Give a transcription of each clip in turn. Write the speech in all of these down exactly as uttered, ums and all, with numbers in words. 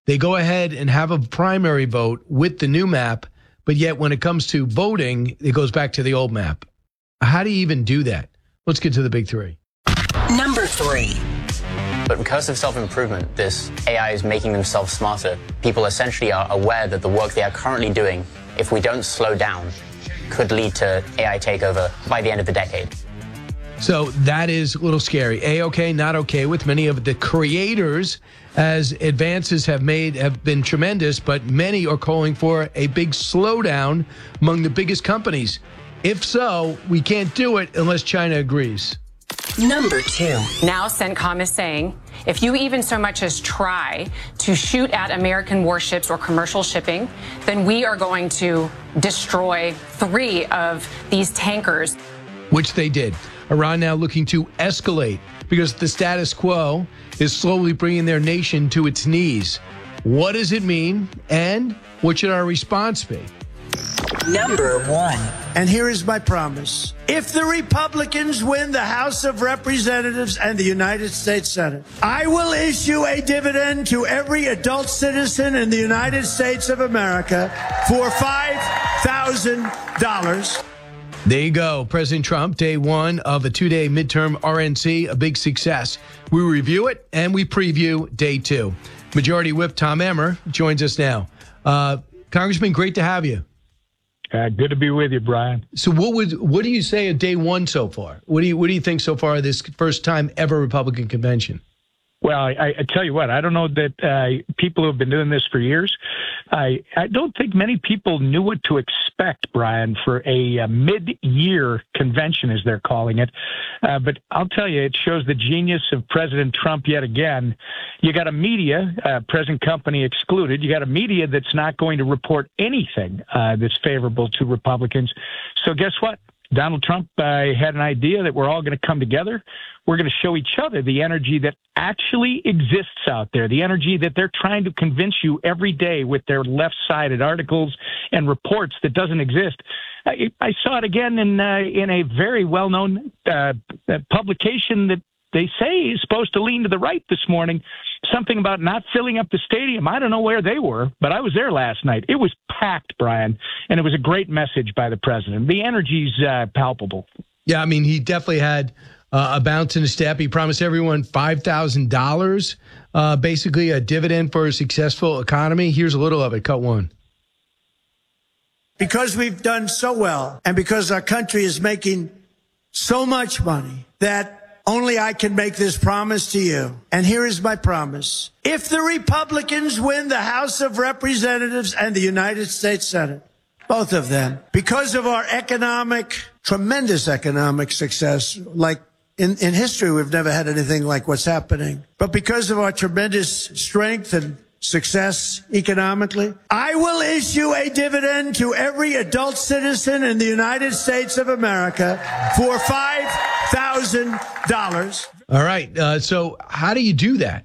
They go ahead and have a primary vote with the new map, but yet when it comes to voting, it goes back to the old map. How do you even do that? Let's get to the big three. Number three. But because of self-improvement, this A I is making themselves smarter. People essentially are aware that the work they are currently doing, if we don't slow down, could lead to A I takeover by the end of the decade. So that is a little scary. A-okay, not okay with many of the creators, as advances have made have been tremendous, but many are calling for a big slowdown among the biggest companies. If so, we can't do it unless China agrees. Number two. Now CENTCOM is saying if you even so much as try to shoot at American warships or commercial shipping, then we are going to destroy three of these tankers. Which they did. Iran now looking to escalate because the status quo is slowly bringing their nation to its knees. What does it mean, and what should our response be? Number one. And here is my promise. If the Republicans win the House of Representatives and the United States Senate, I will issue a dividend to every adult citizen in the United States of America for five thousand dollars. There you go. President Trump, day one of a two-day midterm R N C, a big success. We review it and we preview day two. Majority Whip Tom Emmer joins us now. Uh, Congressman, great to have you. Uh, good to be with you, Brian. So what would what do you say of day one so far? What do you what do you think so far of this first time ever Republican convention? Well, I, I tell you what, I don't know that uh, people who have been doing this for years, I, I don't think many people knew what to expect, Brian, for a, a mid-year convention, as they're calling it. Uh, but I'll tell you, it shows the genius of President Trump yet again. You got a media, uh, present company excluded, you got a media that's not going to report anything uh, that's favorable to Republicans. So guess what? Donald Trump uh, had an idea that we're all going to come together. We're going to show each other the energy that actually exists out there, the energy that they're trying to convince you every day with their left-sided articles and reports that doesn't exist. I, I saw it again in uh, in a very well-known uh, publication that they say is supposed to lean to the right this morning, something about not filling up the stadium. I don't know where they were, but I was there last night. It was packed, Brian, and it was a great message by the president. The energy's uh, palpable. Yeah, I mean, he definitely had uh, a bounce in his step. He promised everyone five thousand dollars, uh, basically a dividend for a successful economy. Here's a little of it. Cut one. Because we've done so well, and because our country is making so much money, that only I can make this promise to you. And here is my promise. If the Republicans win the House of Representatives and the United States Senate, both of them, because of our economic, tremendous economic success, like in, in history, we've never had anything like what's happening. But because of our tremendous strength and success economically, I will issue a dividend to every adult citizen in the United States of America for five thousand dollars. All right. Uh, so how do you do that?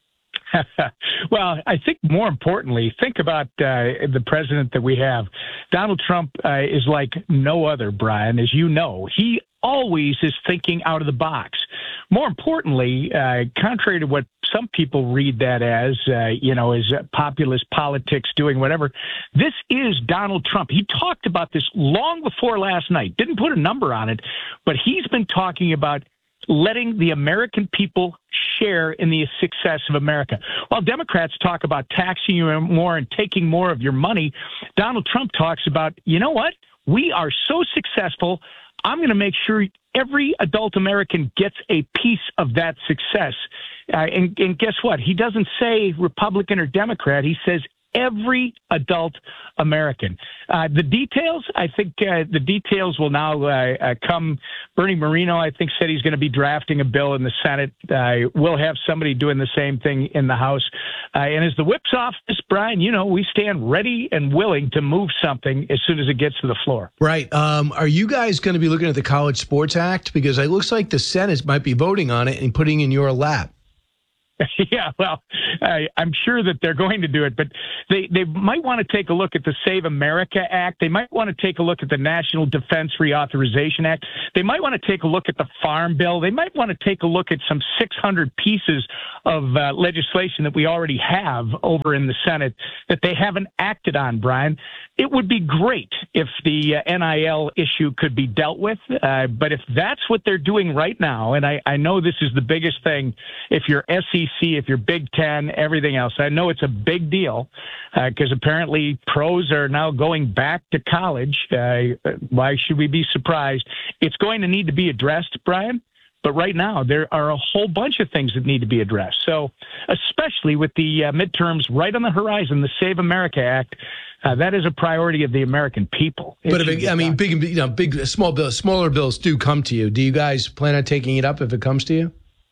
Well, I think more importantly, think about uh, the president that we have. Donald Trump uh, is like no other, Brian, as you know. He always is thinking out of the box. More importantly, uh, contrary to what some people read that as, uh, you know, as populist politics doing whatever, this is Donald Trump. He talked about this long before last night, didn't put a number on it, but he's been talking about letting the American people share in the success of America. While Democrats talk about taxing you more and taking more of your money, Donald Trump talks about, you know what? We are so successful, I'm going to make sure every adult American gets a piece of that success. Uh, and, and guess what? He doesn't say Republican or Democrat. He says every adult American. Uh, the details, I think uh, the details will now uh, uh, come. Bernie Moreno, I think, said he's going to be drafting a bill in the Senate. Uh, we'll have somebody doing the same thing in the House. Uh, and as the whip's off this, Brian, you know, we stand ready and willing to move something as soon as it gets to the floor. Right. Um, are you guys going to be looking at the College Sports Act? Because it looks like the Senate might be voting on it and putting it in your lap. Yeah, well, I, I'm sure that they're going to do it, but they, they might want to take a look at the Save America Act. They might want to take a look at the National Defense Reauthorization Act. They might want to take a look at the Farm Bill. They might want to take a look at some six hundred pieces of uh, legislation that we already have over in the Senate that they haven't acted on, Brian. It would be great if the uh, N I L issue could be dealt with, uh, but if that's what they're doing right now, and I, I know this is the biggest thing, if you're S E C, if you're Big Ten, everything else, I know it's a big deal because uh, apparently pros are now going back to college. Uh, why should we be surprised? It's going to need to be addressed, Brian. But right now, there are a whole bunch of things that need to be addressed. So, especially with the uh, midterms right on the horizon, the Save America Act, uh, that is a priority of the American people. It but if it, I mean, big, you know, big, small bills, smaller bills do come to you. Do you guys plan on taking it up if it comes to you?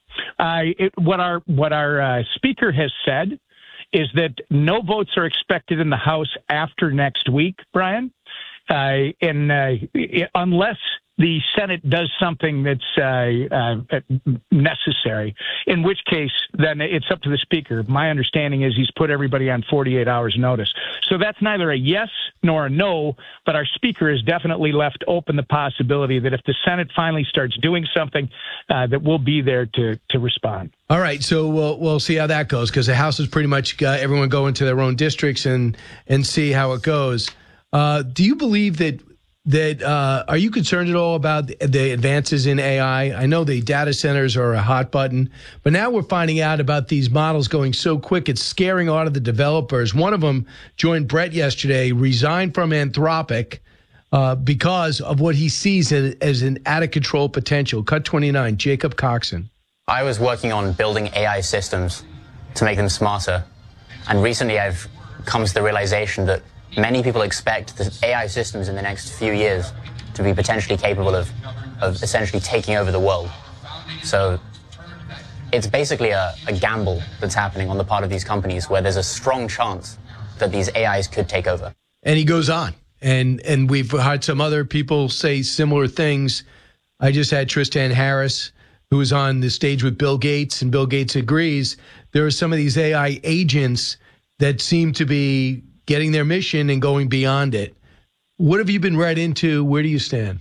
Uh, it, what our what our uh, speaker has said is that no votes are expected in the House after next week, Brian, uh, and uh, unless the Senate does something that's uh, uh, necessary, in which case then it's up to the Speaker. My understanding is he's put everybody on forty-eight hours notice. So that's neither a yes nor a no, but our Speaker has definitely left open the possibility that if the Senate finally starts doing something, uh, that we'll be there to, to respond. All right, so we'll we'll see how that goes because the House is pretty much got everyone go into their own districts and, and see how it goes. Uh, do you believe that That uh, are you concerned at all about the advances in A I? I know the data centers are a hot button, but now we're finding out about these models going so quick, it's scaring a lot of the developers. One of them joined Brett yesterday, resigned from Anthropic uh, because of what he sees as an out-of-control potential. Cut twenty-nine, Jacob Coxon. I was working on building A I systems to make them smarter, and recently I've come to the realization that many people expect the A I systems in the next few years to be potentially capable of, of essentially taking over the world. So it's basically a, a gamble that's happening on the part of these companies where there's a strong chance that these A Is could take over. And he goes on. And, and we've had some other people say similar things. I just had Tristan Harris, who was on the stage with Bill Gates, and Bill Gates agrees. There are some of these A I agents that seem to be getting their mission and going beyond it. What have you been read into? Where do you stand?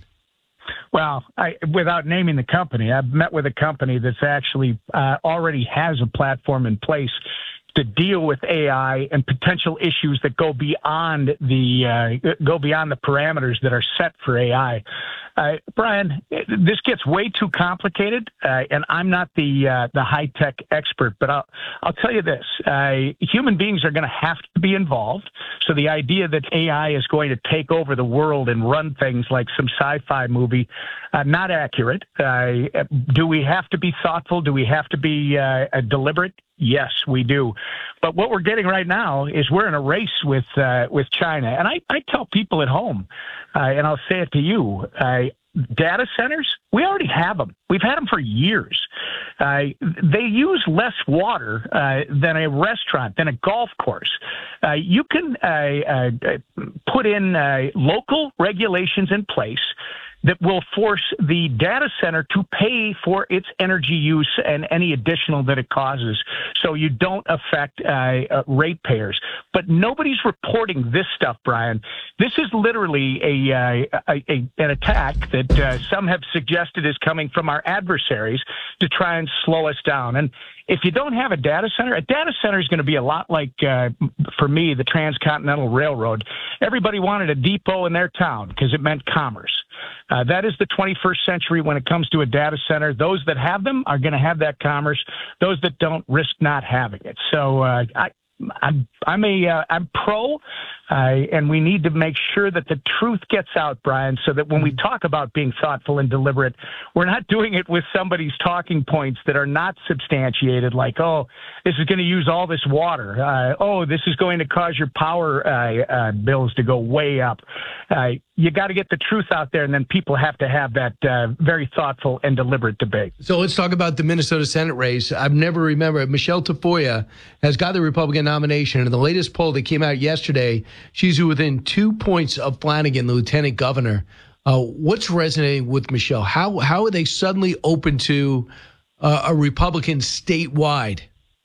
Well, I, without naming the company, I've met with a company that's actually uh, already has a platform in place to deal with A I and potential issues that go beyond the uh, go beyond the parameters that are set for A I. Uh, Brian, this gets way too complicated, uh, and I'm not the uh, the high tech expert, but I'll I'll tell you this: uh, human beings are going to have to be involved. So the idea that A I is going to take over the world and run things like some sci-fi movie, uh, not accurate. Uh, do we have to be thoughtful? Do we have to be uh, deliberate? Yes, we do. But what we're getting right now is we're in a race with uh, with China. And I, I tell people at home, uh, and I'll say it to you, uh, data centers, we already have them. We've had them for years. Uh, they use less water uh, than a restaurant, than a golf course. Uh, you can uh, uh, put in uh, local regulations in place that will force the data center to pay for its energy use and any additional that it causes, so you don't affect uh, uh, ratepayers. But nobody's reporting this stuff, Brian. This is literally a, uh, a, a an attack that uh, some have suggested is coming from our adversaries to try and slow us down. And if you don't have a data center, a data center is going to be a lot like, uh, for me, the Transcontinental Railroad. Everybody wanted a depot in their town because it meant commerce. Uh, that is the twenty-first century when it comes to a data center. Those that have them are going to have that commerce. Those that don't risk not having it. So uh, I, I'm I'm a uh, I'm pro, uh, and we need to make sure that the truth gets out, Brian, so that when we talk about being thoughtful and deliberate, we're not doing it with somebody's talking points that are not substantiated, like, oh, this is going to use all this water. Uh, oh, this is going to cause your power uh, uh, bills to go way up. Uh, you got to get the truth out there, and then people have to have that uh, very thoughtful and deliberate debate. So let's talk about the Minnesota Senate race. I've never remembered. Michelle Tafoya has got the Republican nomination. And in the latest poll that came out yesterday, she's within two points of Flanagan, the lieutenant governor. Uh, what's resonating with Michelle? How how are they suddenly open to uh, a Republican statewide?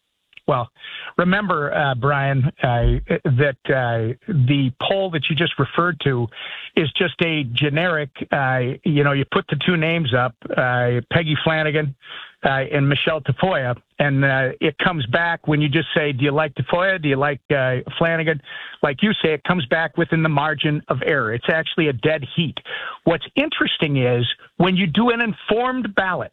Well, remember, uh, Brian, uh, that uh, the poll that you just referred to is just a generic, uh, you know, you put the two names up, uh, Peggy Flanagan uh, and Michelle Tafoya, and uh, it comes back when you just say, do you like Tafoya? Do you like uh, Flanagan? Like you say, it comes back within the margin of error. It's actually a dead heat. What's interesting is when you do an informed ballot,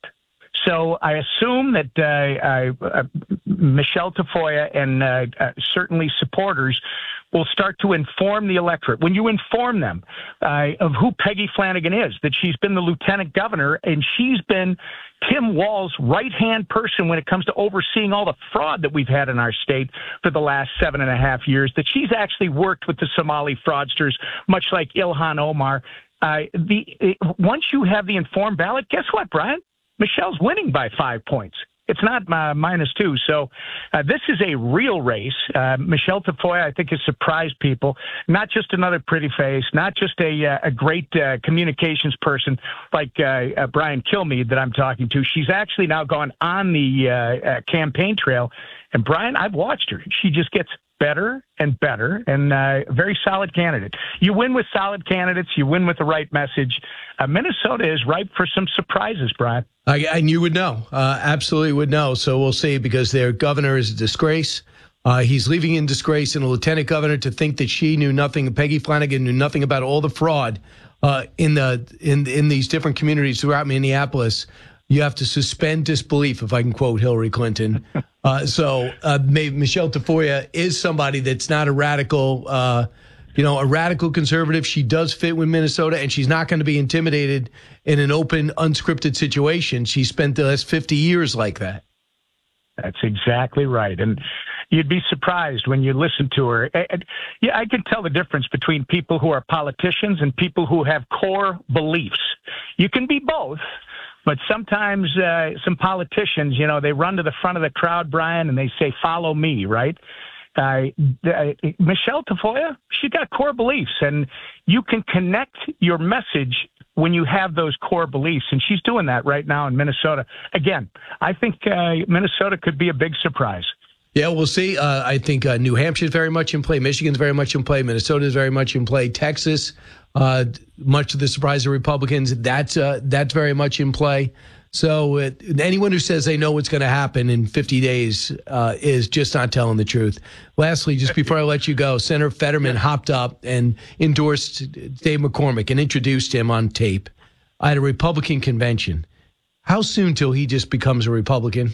so I assume that uh, uh, Michelle Tafoya and uh, uh, certainly supporters will start to inform the electorate. When you inform them uh, of who Peggy Flanagan is, that she's been the lieutenant governor and she's been Tim Walz's right-hand person when it comes to overseeing all the fraud that we've had in our state for the last seven and a half years, that she's actually worked with the Somali fraudsters, much like Ilhan Omar. Uh, the it, once you have the informed ballot, guess what, Brian? Michelle's winning by five points. It's not uh, minus two. So uh, this is a real race. Uh, Michelle Tafoya, I think, has surprised people. Not just another pretty face, not just a, uh, a great uh, communications person like uh, uh, Brian Kilmeade that I'm talking to. She's actually now gone on the uh, uh, campaign trail. And, Brian, I've watched her. She just gets better and better, and uh, a very solid candidate. You win with solid candidates. You win with the right message. Uh, Minnesota is ripe for some surprises, Brian. I, and you would know, uh, absolutely would know. So we'll see, because their governor is a disgrace. Uh, he's leaving in disgrace, and a lieutenant governor, to think that she knew nothing, Peggy Flanagan knew nothing about all the fraud uh, in the in in these different communities throughout Minneapolis. You have to suspend disbelief, if I can quote Hillary Clinton. Uh, so uh, maybe Michelle Tafoya is somebody that's not a radical, uh, you know, a radical conservative. She does fit with Minnesota, and she's not going to be intimidated in an open, unscripted situation. She spent the last fifty years like that. That's exactly right. And you'd be surprised when you listen to her. And, yeah, I can tell the difference between people who are politicians and people who have core beliefs. You can be both. But sometimes uh, some politicians, you know, they run to the front of the crowd, Brian, and they say, follow me, right? Uh, uh, Michelle Tafoya, she's got core beliefs, and you can connect your message when you have those core beliefs, and she's doing that right now in Minnesota. Again, I think uh, Minnesota could be a big surprise. Yeah, we'll see. Uh, I think uh, New Hampshire's very much in play. Michigan's very much in play. Minnesota's very much in play. Texas, uh, much to the surprise of Republicans, that's uh, that's very much in play. So uh, anyone who says they know what's going to happen in fifty days uh, is just not telling the truth. Lastly, just before I let you go, Senator Fetterman hopped up and endorsed Dave McCormick and introduced him on tape at a Republican convention. How soon till he just becomes a Republican?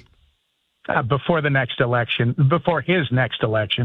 Uh, before the next election, before his next election.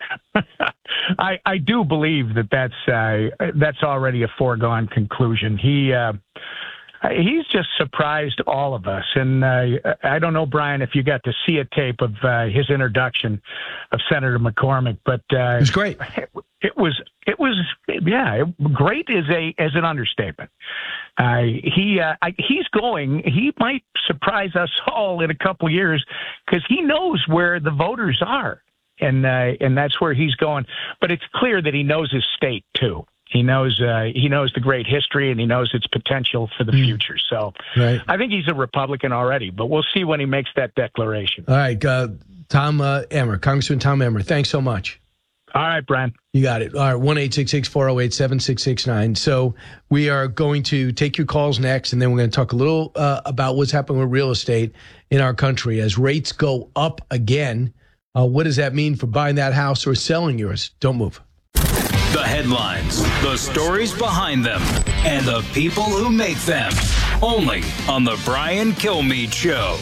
I, I do believe that that's uh, that's already a foregone conclusion. He uh, he's just surprised all of us, and uh, I don't know, Brian, if you got to see a tape of uh, his introduction of Senator McCormick, but uh, it was great. It, it was it was yeah, great is a as an understatement. Uh, he uh, I, he's going. He might surprise us all in a couple years because he knows where the voters are, and uh, and that's where he's going. But it's clear that he knows his state too. He knows uh, he knows the great history, and he knows its potential for the mm. future. So right. I think he's a Republican already, but we'll see when he makes that declaration. All right, uh, Tom uh, Emmer, Congressman Tom Emmer, thanks so much. All right, Brian. You got it. All right, one eight six six, four oh eight, seven six six nine. So we are going to take your calls next, and then we're going to talk a little uh, about what's happening with real estate in our country. As rates go up again, uh, what does that mean for buying that house or selling yours? Don't move. The headlines, the stories behind them, and the people who make them. Only on The Brian Kilmeade Show.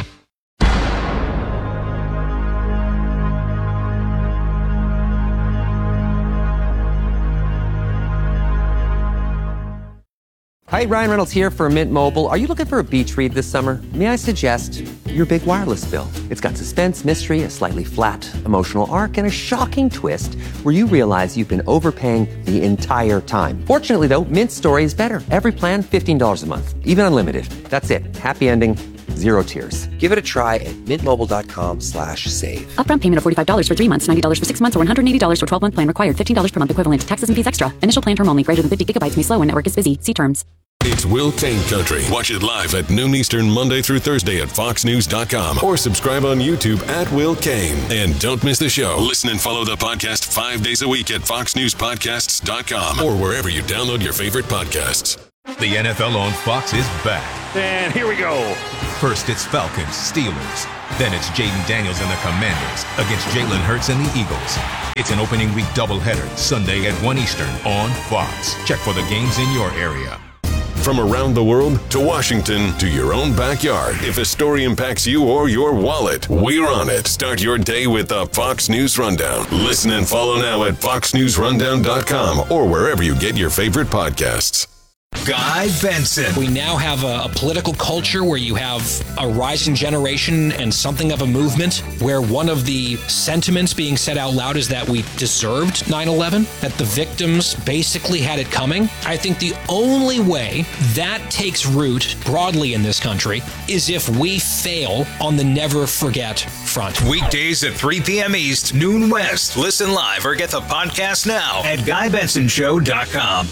Hi, Ryan Reynolds here for Mint Mobile. Are you looking for a beach read this summer? May I suggest your big wireless bill? It's got suspense, mystery, a slightly flat, emotional arc, and a shocking twist where you realize you've been overpaying the entire time. Fortunately, though, Mint's story is better. Every plan, fifteen dollars a month, even unlimited. That's it. Happy ending, zero tears. Give it a try at mintmobile.com slash save. Upfront payment of forty-five dollars for three months, ninety dollars for six months, or one hundred eighty dollars for twelve-month plan required. fifteen dollars per month equivalent. Taxes and fees extra. Initial plan term only. Greater than fifty gigabytes may slow when network is busy. See terms. It's Will Kane Country. Watch it live at noon Eastern, Monday through Thursday at fox news dot com or subscribe on YouTube at Will Kane. And don't miss the show. Listen and follow the podcast five days a week at fox news podcasts dot com or wherever you download your favorite podcasts. The N F L on Fox is back. And here we go. First, it's Falcons, Steelers. Then it's Jaden Daniels and the Commanders against Jalen Hurts and the Eagles. It's an opening week doubleheader, Sunday at one Eastern on Fox. Check for the games in your area. From around the world to Washington to your own backyard, if a story impacts you or your wallet, we're on it. Start your day with the Fox News Rundown. Listen and follow now at fox news rundown dot com or wherever you get your favorite podcasts. Guy Benson. We now have a, a political culture where you have a rising generation and something of a movement where one of the sentiments being said out loud is that we deserved nine eleven, that the victims basically had it coming. I think the only way that takes root broadly in this country is if we fail on the never forget front. Weekdays at three p.m. East, noon West. Listen live or get the podcast now at guy benson show dot com.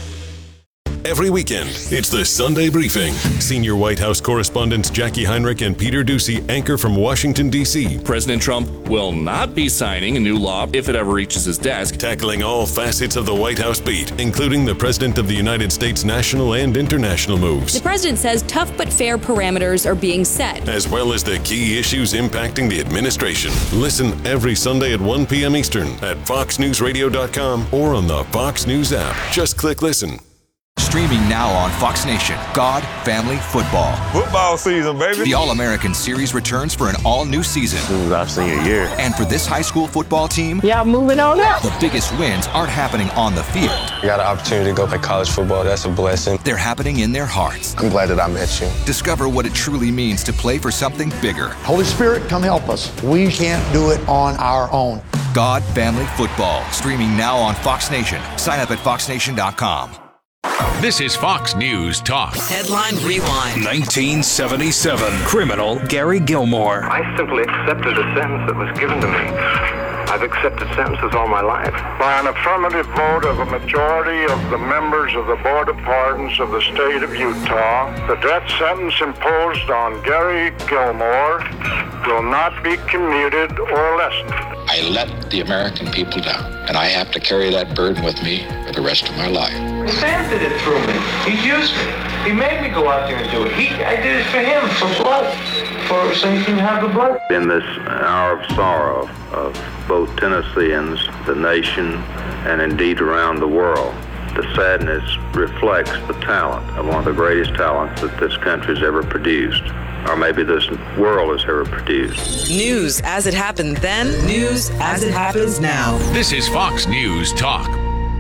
Every weekend, it's the Sunday Briefing. Senior White House correspondents Jackie Heinrich and Peter Doocy anchor from Washington, D C President Trump will not be signing a new law if it ever reaches his desk. Tackling all facets of the White House beat, including the President of the United States' national and international moves. The president says tough but fair parameters are being set, as well as the key issues impacting the administration. Listen every Sunday at one p.m. Eastern at fox news radio dot com or on the Fox News app. Just click listen. Streaming now on Fox Nation, God, Family, Football. Football season, baby. The All-American Series returns for an all-new season. This is our senior year. And for this high school football team, yeah, moving on up. The biggest wins aren't happening on the field. I got an opportunity to go play college football. That's a blessing. They're happening in their hearts. I'm glad that I met you. Discover what it truly means to play for something bigger. Holy Spirit, come help us. We can't do it on our own. God, Family, Football. Streaming now on Fox Nation. Sign up at fox nation dot com. This is Fox News Talk. Headline Rewind. nineteen seventy-seven. Criminal Gary Gilmore. I simply accepted a sentence that was given to me. I've accepted sentences all my life. By an affirmative vote of a majority of the members of the Board of Pardons of the state of Utah, the death sentence imposed on Gary Gilmore will not be commuted or lessened. I let the American people down, and I have to carry that burden with me for the rest of my life. Sam did it through me. He used me. He made me go out there and do it. He, I did it for him, for blood, for so he can have the blood. In this hour of sorrow of both Tennesseans, the nation, and indeed around the world, the sadness reflects the talent of one of the greatest talents that this country's ever produced, or maybe this world has ever produced. News as it happened then, news as it happens now. This is Fox News Talk.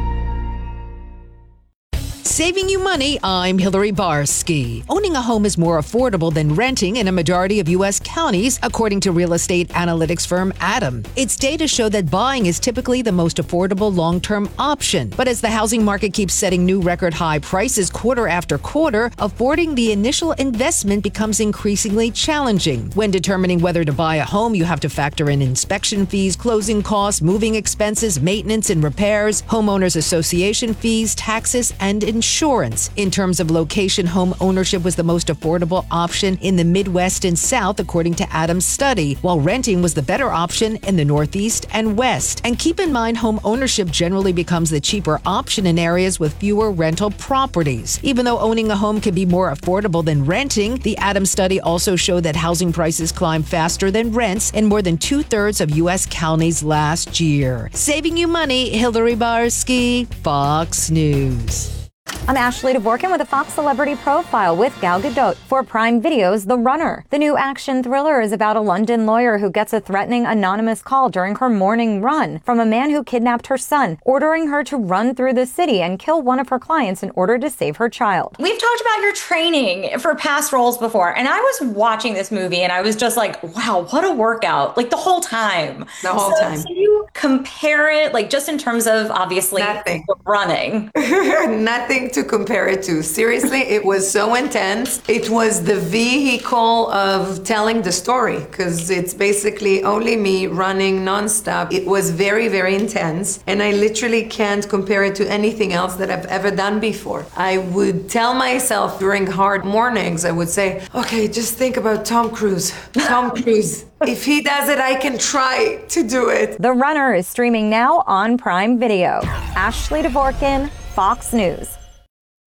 Saving you money, I'm Hillary Barsky. Owning a home is more affordable than renting in a majority of U S counties, according to real estate analytics firm Adam. Its data show that buying is typically the most affordable long-term option. But as the housing market keeps setting new record high prices quarter after quarter, affording the initial investment becomes increasingly challenging. When determining whether to buy a home, you have to factor in inspection fees, closing costs, moving expenses, maintenance and repairs, homeowners association fees, taxes, and insurance. In terms of location, home ownership was the most affordable option in the Midwest and South, according to Adam's study, while renting was the better option in the Northeast and West. And keep in mind, home ownership generally becomes the cheaper option in areas with fewer rental properties. Even though owning a home can be more affordable than renting, the Adams study also showed that housing prices climbed faster than rents in more than two-thirds of U S counties last year. Saving you money, Hillary Barsky, Fox News. I'm Ashley Dvorkin with a Fox Celebrity Profile with Gal Gadot for Prime Video's The Runner. The new action thriller is about a London lawyer who gets a threatening anonymous call during her morning run from a man who kidnapped her son, ordering her to run through the city and kill one of her clients in order to save her child. We've talked about your training for past roles before, and I was watching this movie and I was just like, wow, what a workout, like the whole time. The whole so, time. Can you compare it, like just in terms of obviously Nothing. running? Nothing to compare it to. Seriously, it was so intense. It was the vehicle of telling the story because it's basically only me running nonstop. It was very, very intense, and I literally can't compare it to anything else that I've ever done before. I would tell myself during hard mornings, I would say, okay, just think about Tom Cruise. Tom Cruise. If he does it, I can try to do it. The Runner is streaming now on Prime Video. Ashley Dvorkin, Fox News.